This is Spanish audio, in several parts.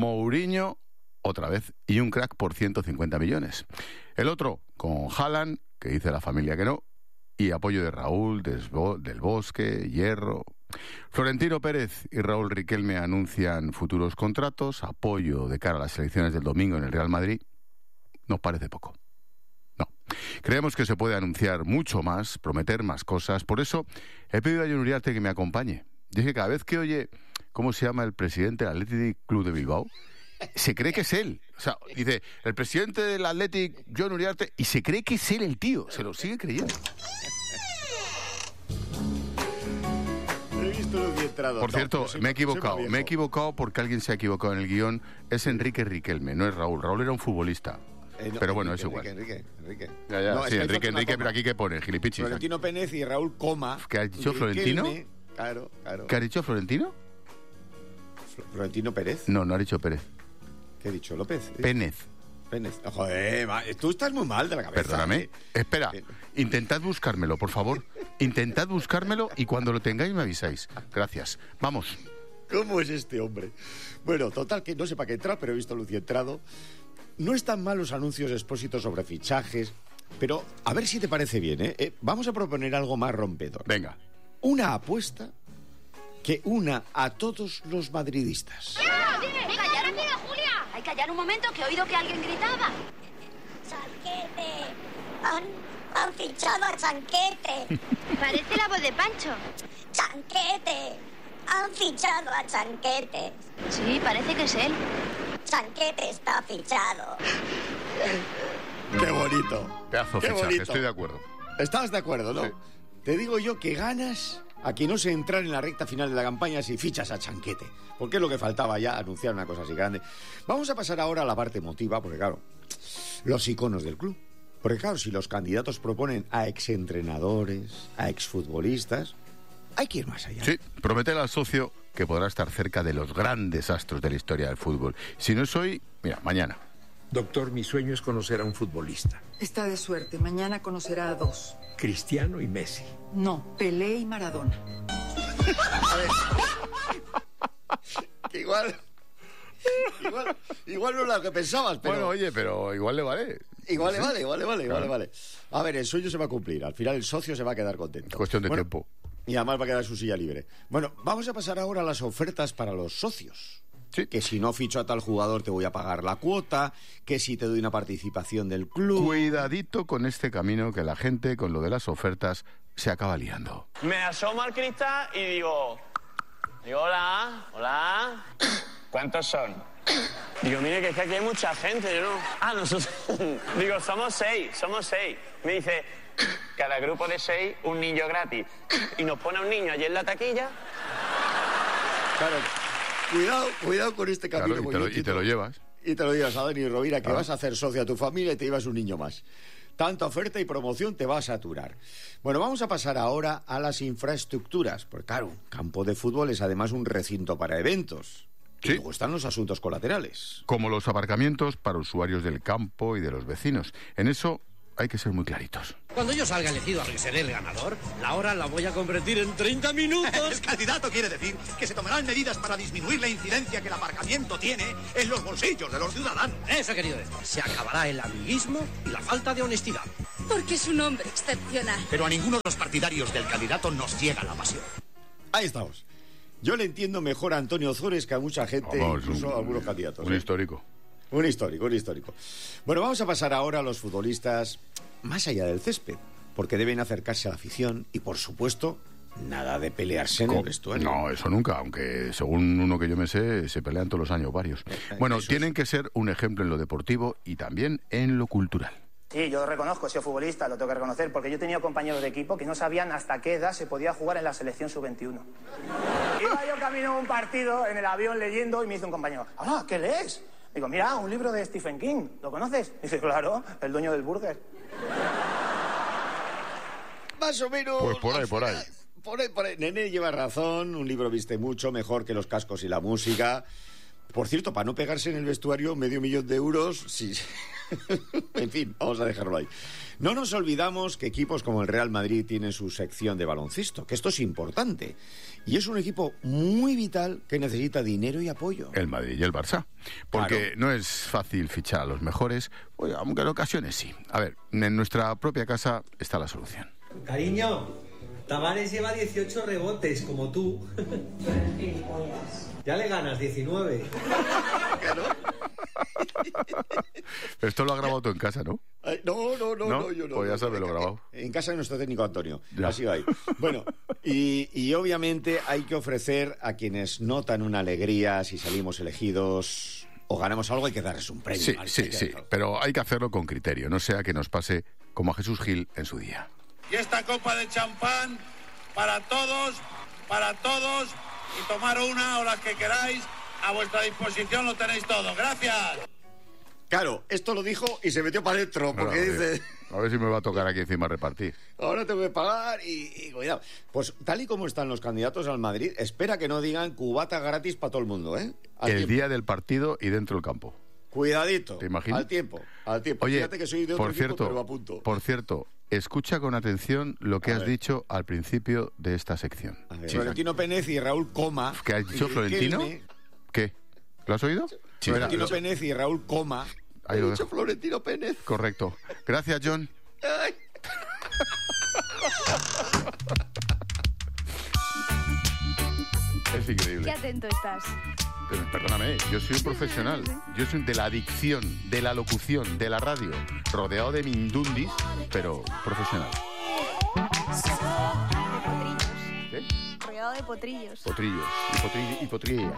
Mourinho, otra vez, y un crack por 150 millones. El otro, con Haaland, que dice la familia que no, y apoyo de Raúl, del Bosque, Hierro. Florentino Pérez y Raúl Riquelme anuncian futuros contratos, apoyo de cara a las elecciones del domingo en el Real Madrid. Nos parece poco. No. Creemos que se puede anunciar mucho más, prometer más cosas. Por eso he pedido a Jon Uriarte que me acompañe. Dije, cada vez que oye cómo se llama el presidente del Athletic Club de Bilbao, se cree que es él. O sea, dice, el presidente del Athletic, Jon Uriarte, y se cree que es él el tío. Se lo sigue creyendo. Por cierto, me he equivocado porque alguien se ha equivocado en el guión. Es Enrique Riquelme, no es Raúl. Raúl era un futbolista. No, pero bueno, es igual. Enrique. Ya, no, sí, Enrique, pero aquí ¿qué pone? Gilipichis. Florentino Pérez y Raúl Coma. ¿Qué ha dicho Florentino? Claro. ¿Qué ha dicho Florentino? ¿Florentino Pérez? No ha dicho Pérez. ¿Qué ha dicho? ¿López? Pénez. Joder, tú estás muy mal de la cabeza. Perdóname. Espera, intentad buscármelo, por favor. Intentad buscármelo y cuando lo tengáis me avisáis. Gracias. Vamos. ¿Cómo es este hombre? Bueno, total, que no sé para qué entrar, pero he visto Lucientrado. No están mal los anuncios expósitos sobre fichajes, pero a ver si te parece bien, ¿eh? Vamos a proponer algo más rompedor. Venga. Una apuesta que una a todos los madridistas. ¡Callar aquí, Julia! Hay que callar un momento, que he oído que alguien gritaba. ¡Chanquete! Han fichado a Chanquete. Parece la voz de Pancho. ¡Chanquete! Han fichado a Chanquete. Sí, parece que es él. Chanquete está fichado. ¡Qué bonito! Pedazo de fichaje, estoy de acuerdo. ¿Estás de acuerdo, no? Sí. Te digo yo que ganas a que no se entrar en la recta final de la campaña si fichas a Chanquete. Porque es lo que faltaba ya, anunciar una cosa así grande. Vamos a pasar ahora a la parte emotiva, porque claro, los iconos del club. Porque claro, si los candidatos proponen a exentrenadores, a exfutbolistas, hay que ir más allá. Sí, prometer al socio que podrá estar cerca de los grandes astros de la historia del fútbol. Si no es hoy, mira, mañana. Doctor, mi sueño es conocer a un futbolista. Está de suerte. Mañana conocerá a dos. Cristiano y Messi. No, Pelé y Maradona. Igual no es lo que pensabas, pero... Bueno, oye, pero igual le vale. Igual le vale. A ver, el sueño se va a cumplir. Al final el socio se va a quedar contento. Es cuestión de tiempo. Y además va a quedar su silla libre. Bueno, vamos a pasar ahora a las ofertas para los socios. Sí. Que si no ficho a tal jugador te voy a pagar la cuota, que si te doy una participación del club... Cuidadito con este camino que la gente, con lo de las ofertas, se acaba liando. Me asomo al cristal y digo, hola. ¿Cuántos son? Digo, mire, que es que aquí hay mucha gente, yo no... nosotros... Digo, somos seis. Me dice, cada grupo de 6, un niño gratis. Y nos pone a un niño allí en la taquilla. Claro. Cuidado con este camino. Claro, y te lo llevas. Y te lo llevas a Dani Rovira, que vas a hacer socio a tu familia y te llevas un niño más. Tanta oferta y promoción te va a saturar. Bueno, vamos a pasar ahora a las infraestructuras. Porque claro, un campo de fútbol es además un recinto para eventos. Y sí. luego están los asuntos colaterales. Como los aparcamientos para usuarios del campo y de los vecinos. En eso hay que ser muy claritos. Cuando yo salga elegido a ser el ganador, la hora la voy a convertir en 30 minutos. El candidato quiere decir que se tomarán medidas para disminuir la incidencia que el aparcamiento tiene en los bolsillos de los ciudadanos. Eso he querido decir. Se acabará el amiguismo y la falta de honestidad. Porque es un hombre excepcional. Pero a ninguno de los partidarios del candidato nos ciega la pasión. Ahí estamos. Yo le entiendo mejor a Antonio Ozores que a mucha gente, incluso a algunos candidatos. Un histórico. Un histórico. Bueno, vamos a pasar ahora a los futbolistas más allá del césped, porque deben acercarse a la afición y, por supuesto, nada de pelearse en el vestuario. No, eso nunca, aunque según uno que yo me sé, se pelean todos los años varios. Bueno, tienen que ser un ejemplo en lo deportivo y también en lo cultural. Sí, yo reconozco, he sido futbolista, lo tengo que reconocer, porque yo he tenido compañeros de equipo que no sabían hasta qué edad se podía jugar en la selección sub-21. Iba yo camino a un partido en el avión leyendo y me dice un compañero, ¡ah, qué lees! Digo, mira, un libro de Stephen King, ¿lo conoces? Dice, claro, El dueño del burger. Más o menos... Pues por ahí. Por ahí. Nene lleva razón, un libro viste mucho, mejor que los cascos y la música... Por cierto, para no pegarse en el vestuario, 500.000 euros, sí. En fin, vamos a dejarlo ahí. No nos olvidamos que equipos como el Real Madrid tienen su sección de baloncesto, que esto es importante. Y es un equipo muy vital que necesita dinero y apoyo. El Madrid y el Barça. Porque Claro. no es fácil fichar a los mejores, pues, aunque en ocasiones sí. A ver, en nuestra propia casa está la solución. Cariño, Tavares lleva 18 rebotes, como tú. Ya le ganas 19. Esto lo ha grabado tú en casa, ¿no? Ay, no, yo no. Pues ya sabes, lo he grabado. En casa de nuestro técnico Antonio. Ya. Así va ahí. Bueno, y obviamente hay que ofrecer a quienes notan una alegría si salimos elegidos o ganamos algo, hay que darles un premio. Sí, ¿vale? sí, Hay que sí. hacerlo. Pero hay que hacerlo con criterio, no sea que nos pase como a Jesús Gil en su día. Y esta copa de champán para todos, y tomar una o las que queráis, a vuestra disposición lo tenéis todo. Gracias. Claro, esto lo dijo y se metió para adentro, porque Bueno, dice, a ver si me va a tocar aquí encima repartir. ahora tengo que pagar y cuidado. Pues tal y como están los candidatos al Madrid, espera que no digan cubata gratis para todo el mundo, ¿eh? El día del partido y dentro del campo. Cuidadito. ¿Te imaginas? Al tiempo. Oye, Fíjate que soy de otro por equipo, cierto, pero a punto. por cierto, escucha con atención lo que A has ver. dicho al principio de esta sección. A ver, Sí. Florentino Pérez y Raúl Coma. ¿Qué has dicho, y Florentino? Riquelme. ¿Qué? ¿Lo has oído? Florentino Pérez y Raúl Coma. Ahí He lo dicho dejo. Florentino Pérez. Correcto. Gracias, John. Ay. Es increíble. Qué atento estás. Perdóname, yo soy un profesional. Yo soy de la adicción, de la locución, de la radio, rodeado de mindundis, pero profesional. ¿Qué? Rodeado de potrillos. Potrillos y potrillas.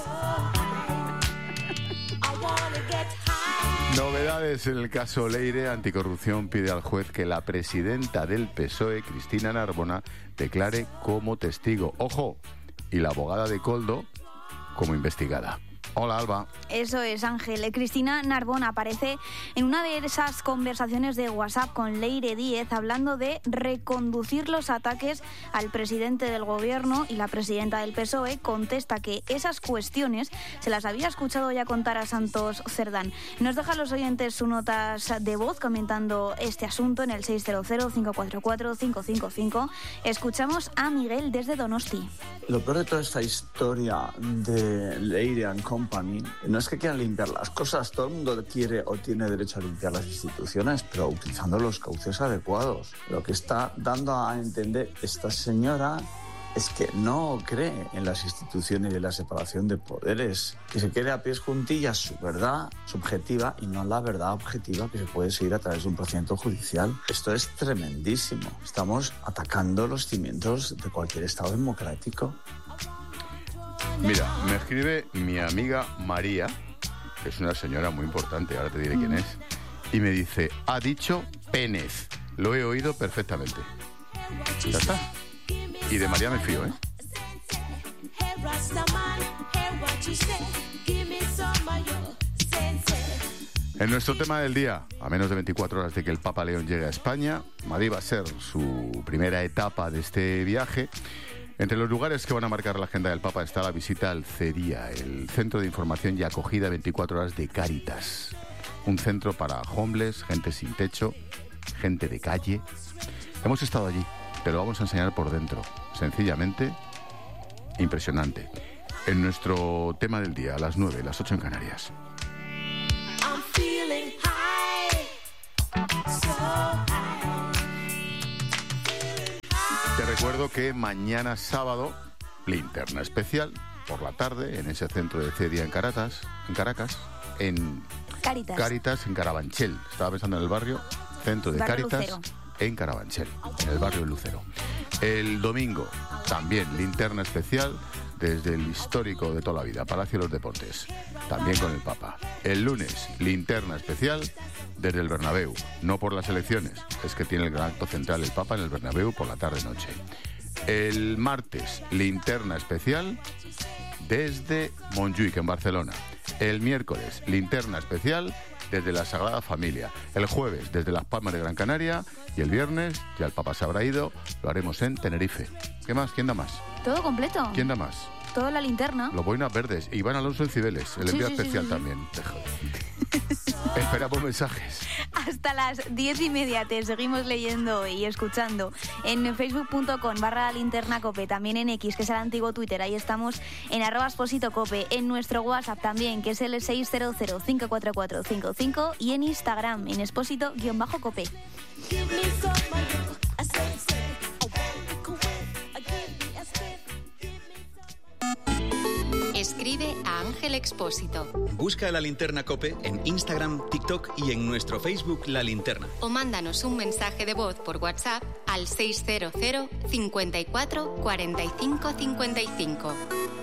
Novedades en el caso Leire. Anticorrupción pide al juez que la presidenta del PSOE, Cristina Narbona, declare como testigo. ¡Ojo! Y la abogada de Koldo como investigada. Hola, Alba. Eso es, Ángel. Cristina Narbona aparece en una de esas conversaciones de WhatsApp con Leire Díez hablando de reconducir los ataques al presidente del gobierno, y la presidenta del PSOE contesta que esas cuestiones se las había escuchado ya contar a Santos Cerdán. Nos deja a los oyentes sus notas de voz comentando este asunto en el 600-544-555. Escuchamos a Miguel desde Donosti. Lo peor de toda esta historia de Leire and Company no es que quieran limpiar las cosas, todo el mundo quiere o tiene derecho a limpiar las instituciones, pero utilizando los cauces adecuados. Lo que está dando a entender esta señora es que no cree en las instituciones y en la separación de poderes, que se quede a pies juntillas su verdad subjetiva y no la verdad objetiva que se puede seguir a través de un procedimiento judicial. Esto es tremendísimo. Estamos atacando los cimientos de cualquier Estado democrático. Mira, me escribe mi amiga María, que es una señora muy importante, ahora te diré quién es, y me dice, ha dicho Pénez. Lo he oído perfectamente. Ya está. Y de María me fío, ¿eh? En nuestro tema del día, a menos de 24 horas de que el Papa León llegue a España, Madrid va a ser su primera etapa de este viaje. Entre los lugares que van a marcar la agenda del Papa está la visita al CEDIA, el Centro de Información y Acogida 24 Horas de Cáritas. Un centro para homeless, gente sin techo, gente de calle. Hemos estado allí, te lo vamos a enseñar por dentro. Sencillamente, impresionante. En nuestro tema del día, a las 9, las 8 en Canarias. Te recuerdo que mañana sábado, linterna especial, por la tarde, en ese centro de CEDIA en Caracas, en Cáritas, en Carabanchel. Estaba pensando en el barrio, centro de Barrio Cáritas, Lucero. en Carabanchel, en el barrio Lucero. El domingo, también linterna especial, desde el histórico de toda la vida, Palacio de los Deportes, también con el Papa. El lunes, linterna especial desde el Bernabéu, no por las elecciones, es que tiene el gran acto central el Papa en el Bernabéu por la tarde-noche. El martes, linterna especial desde Montjuic, en Barcelona. El miércoles, linterna especial desde la Sagrada Familia. El jueves, desde Las Palmas de Gran Canaria. Y el viernes, ya el Papa se habrá ido, lo haremos en Tenerife. ¿Qué más? ¿Quién da más? Todo completo. ¿Quién da más? todo en la linterna. Los boinas verdes. Iván Alonso en Cibeles, el envío especial también. Esperamos mensajes. Hasta las 10:30 te seguimos leyendo y escuchando en facebook.com/linternacope, también en X, que es el antiguo Twitter, ahí estamos en @expositocope, en nuestro WhatsApp también, que es el 600-544-55, y en Instagram, en expósito_cope. Escribe a Ángel Expósito. Busca La Linterna COPE en Instagram, TikTok y en nuestro Facebook La Linterna. O mándanos un mensaje de voz por WhatsApp al 600 54 45 55.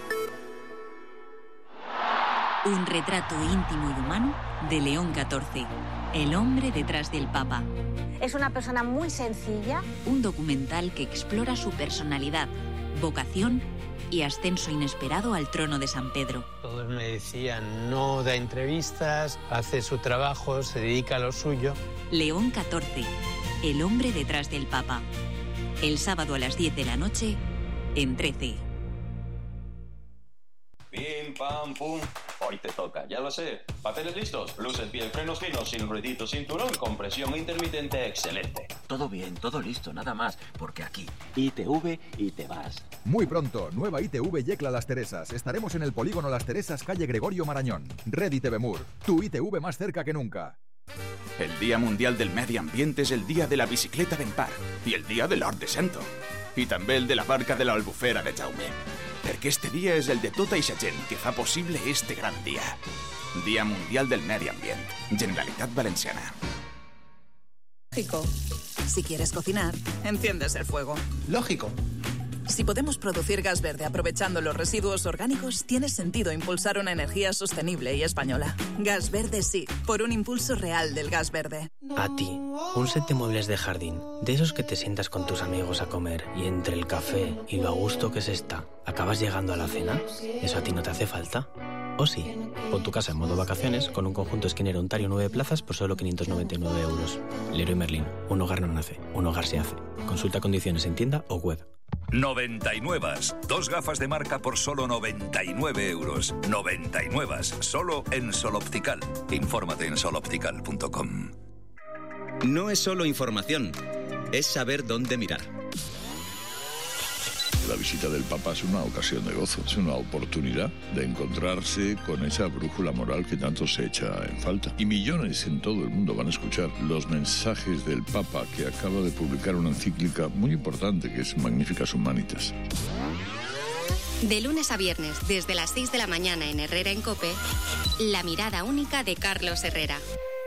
Un retrato íntimo y humano de León XIV, el hombre detrás del Papa. Es una persona muy sencilla. Un documental que explora su personalidad, vocación y ascenso inesperado al trono de San Pedro. Todos me decían, no da entrevistas, hace su trabajo, se dedica a lo suyo. León XIV, el hombre detrás del Papa. El sábado a las 10 de la noche, en 13. Pim, pam, pum. Hoy te toca, ya lo sé. Papeles listos, luz en pie, frenos finos, sin ruidito, cinturón, compresión intermitente, excelente. Todo bien, todo listo, nada más, porque aquí, ITV y te vas. Muy pronto, nueva ITV Yecla Las Teresas. Estaremos en el polígono Las Teresas, calle Gregorio Marañón. Red ITV Mur, tu ITV más cerca que nunca. El Día Mundial del Medio Ambiente es el día de la bicicleta d'Empar i el dia de l'Hort de Sento. I també el de la barca de l'Albufera de Jaume. Perquè este dia és el de tota eixa gent que fa possible este gran dia. Día Mundial del Medio Ambiente. Generalitat Valenciana. Lógico. Si quieres cocinar, enciendes el fuego. Lógico. Si podemos producir gas verde aprovechando los residuos orgánicos, tiene sentido impulsar una energía sostenible y española. Gas verde sí, por un impulso real del gas verde. A ti, un set de muebles de jardín, de esos que te sientas con tus amigos a comer y entre el café y lo a gusto que se está, acabas llegando a la cena. ¿Eso a ti no te hace falta? ¿O sí? Pon tu casa en modo vacaciones con un conjunto esquinero Ontario 9 plazas por solo 599 euros. Leroy Merlin, un hogar no nace, un hogar se hace. Consulta condiciones en tienda o web. 99. 2 gafas de marca por solo 99 euros. 99. Solo en Sol Optical. Infórmate en soloptical.com. No es solo información, es saber dónde mirar. La visita del Papa es una ocasión de gozo, es una oportunidad de encontrarse con esa brújula moral que tanto se echa en falta. Y millones en todo el mundo van a escuchar los mensajes del Papa, que acaba de publicar una encíclica muy importante que es Magnificas Humanitas. De lunes a viernes, desde las 6 de la mañana en Herrera en COPE, la mirada única de Carlos Herrera.